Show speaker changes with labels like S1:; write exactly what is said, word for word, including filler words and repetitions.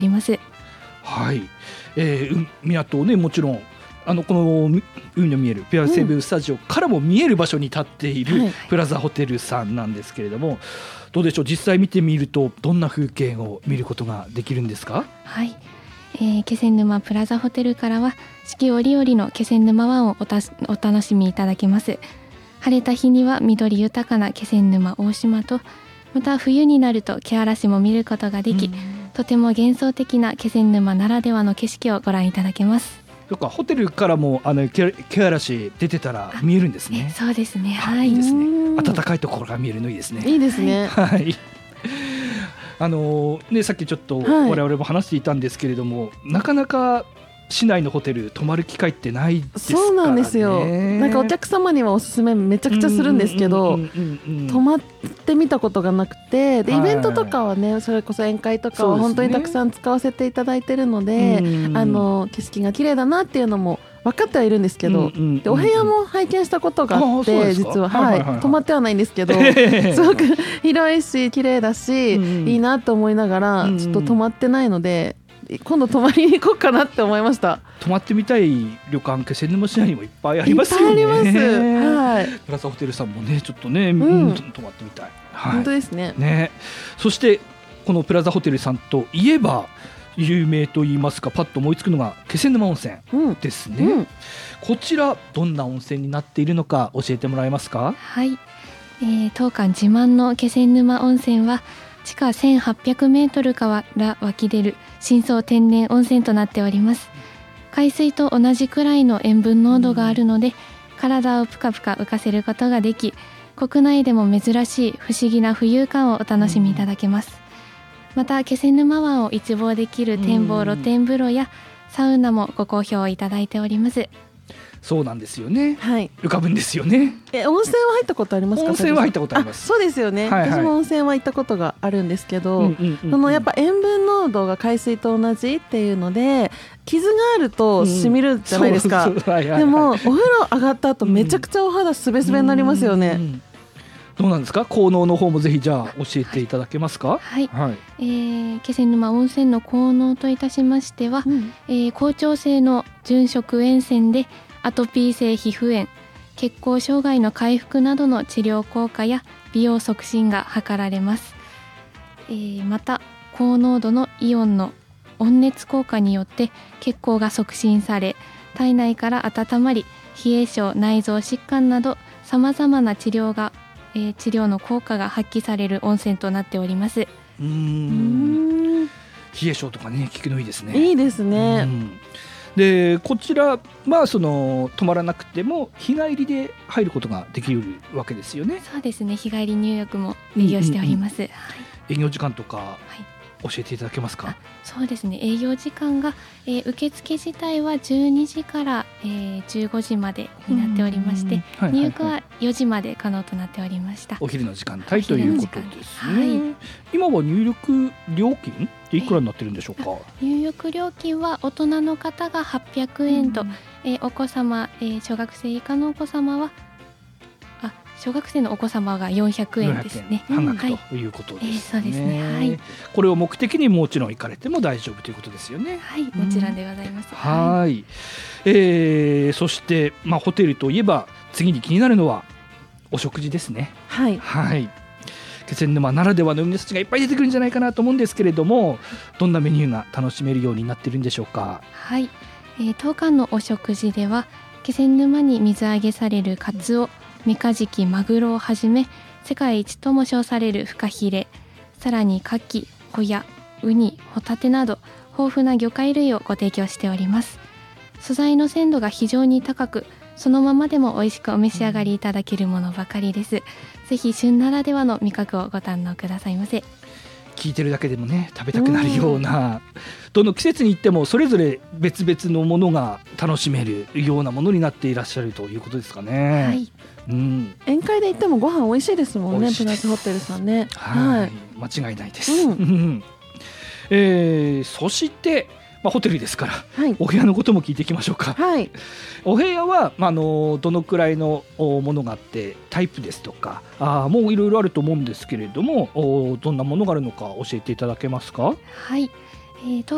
S1: ります。
S2: はい、えー、港をねもちろんあのこの海の見えるペアセブンスタジオからも見える場所に立っているプラザホテルさんなんですけれども、はい、どうでしょう、実際見てみるとどんな風景を見ることができるんですか？
S1: はい、えー、気仙沼プラザホテルからは四季折々の気仙沼湾を お, たお楽しみいただけます。晴れた日には緑豊かな気仙沼大島と、また冬になると気嵐も見ることができ、とても幻想的な気仙沼ならではの景色をご覧いただけます。
S2: とかホテルからもあの気嵐出てたら見えるんですね。
S1: そうですね、はい、
S2: いいですね。暖かいところが見えるのいいですね。
S3: いいですね。
S2: はい。あのー、ねさっきちょっと我々も話していたんですけれども、はい、なかなか市内のホテル泊まる機会ってないですからね。
S3: そうなんですよ。なんかお客様にはおすすめめちゃくちゃするんですけど、泊まってみたことがなくて、でイベントとかはね、それこそ宴会とかは本当にたくさん使わせていただいてるので、あの景色が綺麗だなっていうのも分かってはいるんですけど、うんうんうんうん、でお部屋も拝見したことがあって、実は、はいはいはいはい、泊まってはないんですけどすごく広いし綺麗だし、うんうん、いいなと思いながら、うんうん、ちょっと泊まってないので今度泊まりに行こうかなって思いました。
S2: 泊まってみたい旅館気仙沼市内にもいっぱいありますよね。
S3: いっぱいあります、はい、
S2: プラザホテルさんもねちょっとね、うん、泊まってみたい、はい、
S3: 本当ですね。
S2: ね、そしてこのプラザホテルさんといえば有名といいますかパッと思いつくのが気仙沼温泉ですね、うんうん、こちらどんな温泉になっているのか教えてもらえますか？
S1: はい、えー、当館自慢の気仙沼温泉は地下せんはっぴゃくメートルから湧き出る深層天然温泉となっております。海水と同じくらいの塩分濃度があるので、うん、体をぷかぷか浮かせることができ、国内でも珍しい不思議な浮遊感をお楽しみいただけます。うん、また気仙沼湾を一望できる展望露天風呂やサウナもご好評いただいております。
S2: そうなんですよね、はい、浮かぶんですよね。
S3: え温泉は入ったことありますか？
S2: 温泉は入ったことあります。
S3: そうですよね、はいはい、私も温泉は行ったことがあるんですけど、うんうんうんうん、そのやっぱ塩分濃度が海水と同じっていうので傷があると染みるじゃないですか、うんはいはいはい、でもお風呂上がった後めちゃくちゃお肌すべすべになりますよね、うんうんうん、
S2: どうなんですか？効能の方もぜひじゃあ教えていただけますか？
S1: はい、はい、えー、気仙沼温泉の効能といたしましては、うん、えー、好調性の純色塩泉でアトピー性皮膚炎、血行障害の回復などの治療効果や美容促進が図られます。えー、また高濃度のイオンの温熱効果によって血行が促進され、体内から温まり冷え性、内臓疾患などさまざまな治療が、えー、治療の効果が発揮される温泉となっております。
S2: うーん、冷え性とかね効くのいいですね。
S3: いいですね。
S2: でこちらまあその泊まらなくても日帰りで入ることができるわけですよね。
S1: そうですね、日帰り入浴も営業しております、うんうんうん、はい、
S2: 営業時間とか、はい、教えていただけますか？
S1: そうですね、営業時間が、えー、受付自体はじゅうにじから、えー、じゅうごじまでになっておりまして、はいはいはい、入浴はよじまで可能となっておりました。
S2: お昼の時間帯ということですね、はい、今は入浴料金っていくらになってるんでしょうか？
S1: 入浴料金は大人の方がはっぴゃくえんと、うん、えー、お子様、えー、小学生以下のお子様はあ小学生のお子様がよんひゃくえんですね。
S2: 半額ということですね、はい、えー、
S1: そうですね、はい、
S2: これを目的にもちろん行かれても大丈夫ということですよね。
S1: はい、もちろんでございます。
S2: はい、えー、そして、まあ、ホテルといえば次に気になるのはお食事ですね。
S3: はい、
S2: はい、気仙沼ならではの海の幸がいっぱい出てくるんじゃないかなと思うんですけれども、どんなメニューが楽しめるようになっているんでしょうか？
S1: はい、えー、当館のお食事では気仙沼に水揚げされるカツオ、メカジキ、マグロをはじめ世界一とも称されるフカヒレ、さらにカキ、ホヤ、ウニ、ホタテなど豊富な魚介類をご提供しております。素材の鮮度が非常に高く、そのままでも美味しくお召し上がりいただけるものばかりです。ぜひ旬ならではの味覚をご堪能くださいませ。
S2: 聞いてるだけでもね食べたくなるような、どの季節に行ってもそれぞれ別々のものが楽しめるようなものになっていらっしゃるということですかね。
S1: はい、
S2: うん、
S3: 宴会で行ってもご飯美味しいですもんね、プラスホテルさんね。
S2: はい、はい、間違いないです、うん、えー、そして、まあ、ホテルですから、はい、お部屋のことも聞いていきましょうか。
S3: はい、
S2: お部屋は、まあ、あのどのくらいのものがあってタイプですとかあもういろいろあると思うんですけれども、どんなものがあるのか教えていただけますか？
S1: はい、えー、当